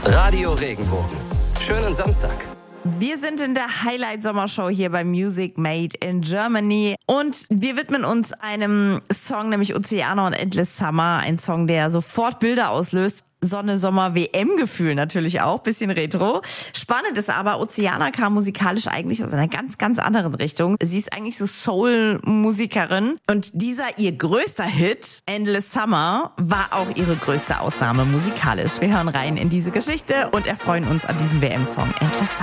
Radio Regenbogen. Schönen Samstag. Wir sind in der Highlight-Sommershow hier bei Music Made in Germany und wir widmen uns einem Song, nämlich Oceana und Endless Summer. Ein Song, der sofort Bilder auslöst. Sonne, Sommer, WM-Gefühl natürlich auch, bisschen retro. Spannend ist aber, Oceana kam musikalisch eigentlich aus einer ganz, ganz anderen Richtung. Sie ist eigentlich so Soul-Musikerin und dieser ihr größter Hit, Endless Summer, war auch ihre größte Ausnahme musikalisch. Wir hören rein in diese Geschichte und erfreuen uns an diesem WM-Song Endless Summer.